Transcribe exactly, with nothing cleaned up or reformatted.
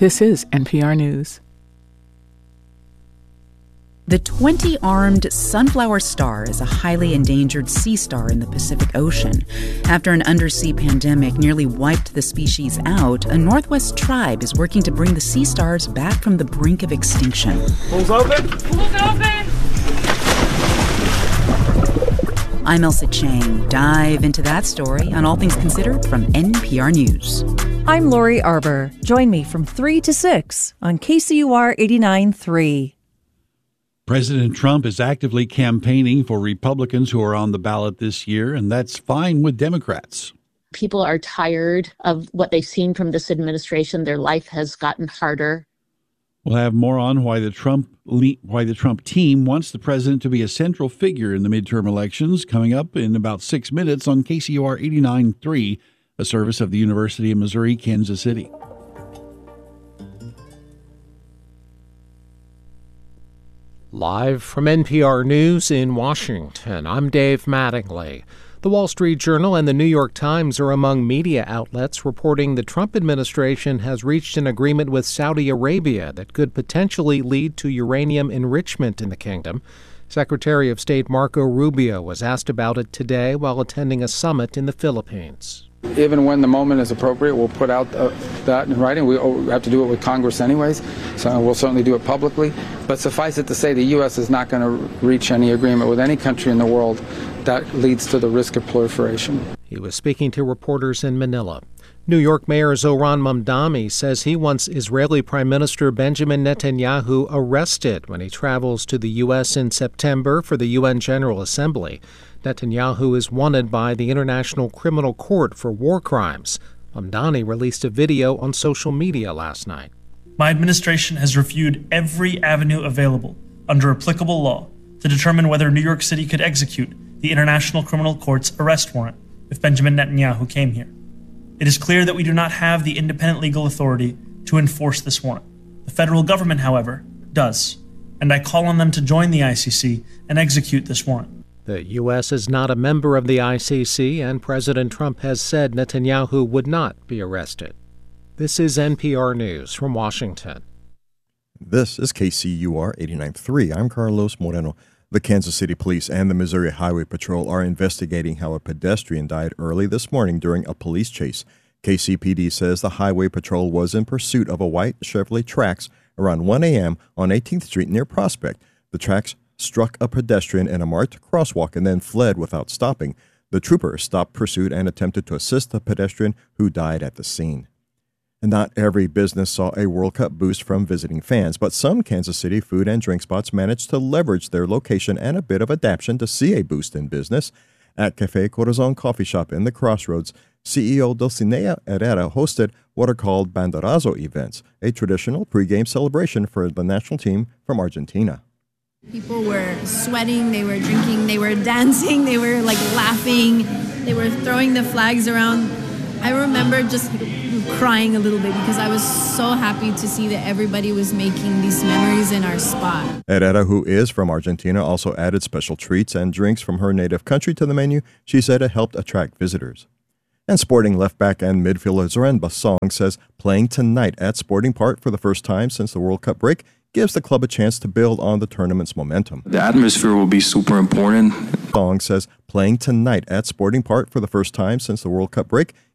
This is N P R News. The twenty-armed sunflower star is a highly endangered sea star in the Pacific Ocean. After an undersea pandemic nearly wiped the species out, a Northwest tribe is working to bring the sea stars back from the brink of extinction. Pools open? Pools open! I'm Elsa Chang. Dive into that story on All Things Considered from N P R News. I'm Lori Arbor. Join me from three to six on K C U R eighty-nine point three. President Trump is actively campaigning for Republicans who are on the ballot this year, and that's fine with Democrats. People are tired of what they've seen from this administration. Their life has gotten harder. We'll have more on why the Trump why the Trump team wants the president to be a central figure in the midterm elections, coming up in about six minutes on K C U R eighty-nine point three, a service of the University of Missouri, Kansas City. Live from N P R News in Washington, I'm Dave Mattingly. The Wall Street Journal and the New York Times are among media outlets reporting the Trump administration has reached an agreement with Saudi Arabia that could potentially lead to uranium enrichment in the kingdom. Secretary of State Marco Rubio was asked about it today while attending a summit in the Philippines. Even when the moment is appropriate, we'll put out uh, that in writing. We have to do it with Congress anyways, so we'll certainly do it publicly. But suffice it to say, the U S is not going to reach any agreement with any country in the world that leads to the risk of proliferation. He was speaking to reporters in Manila. New York Mayor Zohran Mamdani says he wants Israeli Prime Minister Benjamin Netanyahu arrested when he travels to the U S in September for the U N General Assembly. Netanyahu is wanted by the International Criminal Court for war crimes. Mamdani released a video on social media last night. My administration has reviewed every avenue available under applicable law to determine whether New York City could execute the International Criminal Court's arrest warrant if Benjamin Netanyahu came here. It is clear that we do not have the independent legal authority to enforce this warrant. The federal government, however, does, and I call on them to join the I C C and execute this warrant. The U S is not a member of the I C C, and President Trump has said Netanyahu would not be arrested. This is N P R News from Washington. This is K C U R eighty-nine point three. I'm Carlos Moreno. The Kansas City Police and the Missouri Highway Patrol are investigating how a pedestrian died early this morning during a police chase. K C P D says the Highway Patrol was in pursuit of a white Chevrolet Trax around one a.m. on eighteenth Street near Prospect. The Trax struck a pedestrian in a marked crosswalk and then fled without stopping. The trooper stopped pursuit and attempted to assist the pedestrian, who died at the scene. And not every business saw a World Cup boost from visiting fans, but some Kansas City food and drink spots managed to leverage their location and a bit of adaptation to see a boost in business. At Cafe Corazon Coffee Shop in the Crossroads, C E O Dulcinea Herrera hosted what are called Banderazo events, a traditional pregame celebration for the national team from Argentina. People were sweating, they were drinking, they were dancing, they were like laughing, they were throwing the flags around. I remember just crying a little bit because I was so happy to see that everybody was making these memories in our spot. Herrera, who is from Argentina, also added special treats and drinks from her native country to the menu. She said it helped attract visitors. And Sporting left back and midfielder Zoran Basong says playing tonight at Sporting Park for the first time since the World Cup break gives the club a chance to build on the tournament's momentum. The atmosphere will be super important. Basong says playing tonight at Sporting Park for the first time since the World Cup break